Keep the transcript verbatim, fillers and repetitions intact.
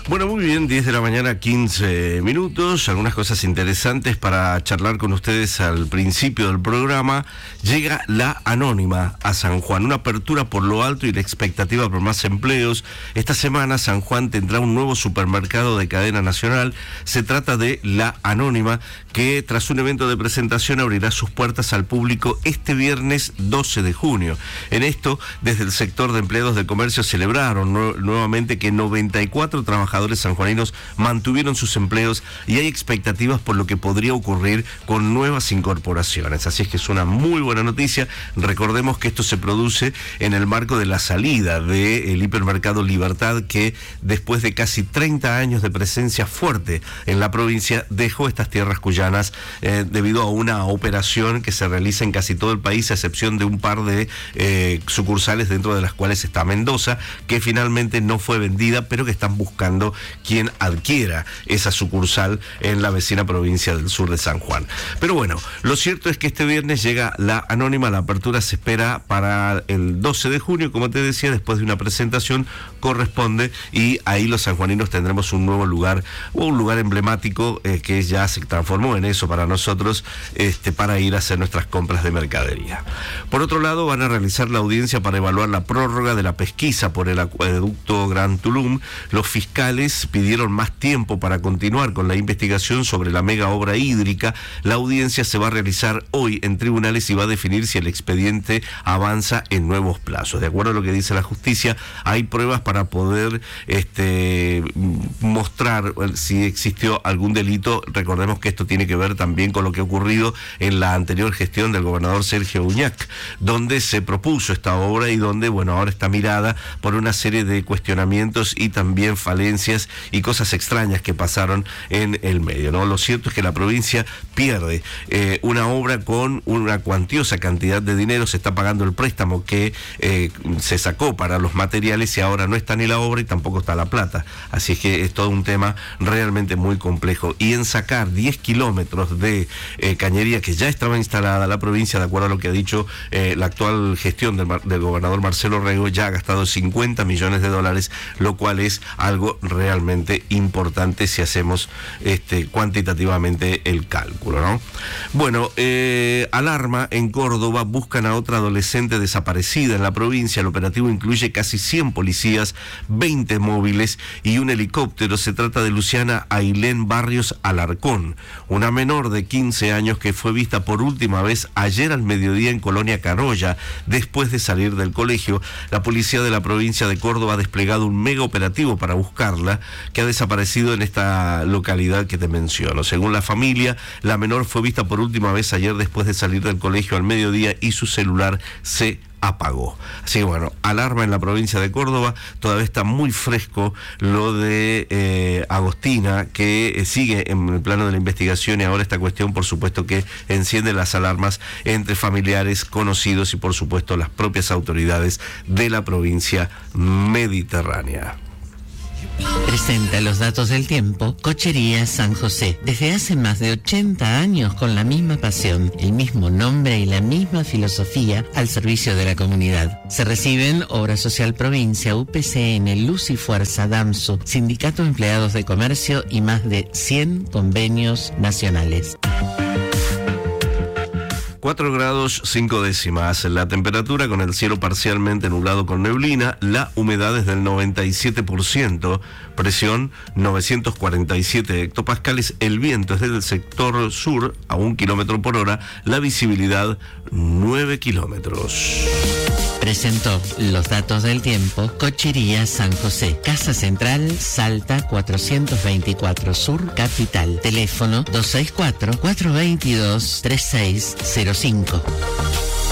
Bueno, muy bien, diez de la mañana, quince minutos, algunas cosas interesantes para charlar con ustedes al principio del programa. Llega la Anónima a San Juan, una apertura por lo alto y la expectativa por más empleos. Esta semana San Juan tendrá un nuevo supermercado de cadena nacional. Se trata de la Anónima, que tras un evento de presentación abrirá sus puertas al público este viernes doce de junio. En esto, desde el sector de empleados de comercio celebraron nu- nuevamente que noventa y cuatro trabajadores sanjuaninos mantuvieron sus empleos y hay expectativas por lo que podría ocurrir con nuevas incorporaciones. Así es que es una muy buena noticia. Recordemos que esto se produce en el marco de la salida del hipermercado Libertad, que después de casi treinta años de presencia fuerte en la provincia dejó estas tierras cuyanas eh, debido a una operación que se realiza en casi todo el país, a excepción de un par de eh, sucursales, dentro de las cuales está Mendoza, que finalmente no fue vendida, pero que están buscando quien adquiera esa sucursal en la vecina provincia del sur de San Juan. Pero bueno, lo cierto es que este viernes llega la Anónima. La apertura se espera para el doce de junio, como te decía, después de una presentación corresponde, y ahí los sanjuaninos tendremos un nuevo lugar, o un lugar emblemático eh, que ya se transformó en eso para nosotros, este, para ir a hacer nuestras compras de mercadería. Por otro lado, van a realizar la audiencia para evaluar la prórroga de la pesquisa por el acueducto Gran Tulum. Los fiscales pidieron más tiempo para continuar con la investigación sobre la mega obra hídrica. La audiencia se va a realizar hoy en tribunales y va a definir si el expediente avanza en nuevos plazos. De acuerdo a lo que dice la justicia, hay pruebas para poder este, mostrar si existió algún delito. Recordemos que esto tiene que ver también con lo que ha ocurrido en la anterior gestión del gobernador Sergio Uñac, donde se propuso esta obra y donde, bueno, ahora está mirada por una serie de cuestionamientos y también falencias y cosas extrañas que pasaron en el medio, ¿no? Lo cierto es que la provincia pierde eh, una obra con una cuantiosa cantidad de dinero. Se está pagando el préstamo que eh, se sacó para los materiales y ahora no está ni la obra y tampoco está la plata. Así es que es todo un tema realmente muy complejo. Y en sacar diez kilómetros de eh, cañería que ya estaba instalada, la provincia, de acuerdo a lo que ha dicho eh, la actual gestión del, del gobernador Marcelo Rego, ya ha gastado cincuenta millones de dólares, lo cual es algo realmente importante si hacemos este, cuantitativamente el cálculo, ¿no? Bueno, eh, alarma en Córdoba, buscan a otra adolescente desaparecida en la provincia. El operativo incluye casi cien policías, veinte móviles y un helicóptero. Se trata de Luciana Ailén Barrios Alarcón, una menor de quince años que fue vista por última vez ayer al mediodía en Colonia Carolla, después de salir del colegio. La policía de la provincia de Córdoba ha desplegado un mega operativo para buscarla, que ha desaparecido en esta localidad que te menciono. Según la familia, la menor fue vista por última vez ayer después de salir del colegio al mediodía y su celular se apagó. Así que bueno, alarma en la provincia de Córdoba. Todavía está muy fresco lo de eh, Agostina, que eh, sigue en el plano de la investigación, y ahora esta cuestión, por supuesto, que enciende las alarmas entre familiares, conocidos y por supuesto las propias autoridades de la provincia mediterránea. Presenta los datos del tiempo Cochería San José. Desde hace más de ochenta años, con la misma pasión, el mismo nombre y la misma filosofía al servicio de la comunidad. Se reciben Obra Social Provincia, U P C N, Luz y Fuerza, DAMSU, Sindicato de Empleados de Comercio y más de cien convenios nacionales. cuatro grados cinco décimas la temperatura, con el cielo parcialmente nublado con neblina. La humedad es del noventa y siete por ciento, presión novecientos cuarenta y siete hectopascales. El viento es del sector sur a un kilómetro por hora. La visibilidad nueve kilómetros. Presentó los datos del tiempo Cochería San José. Casa Central, Salta cuatrocientos veinticuatro Sur, Capital. Teléfono dos seis cuatro, cuatro dos dos, tres seis cero cinco.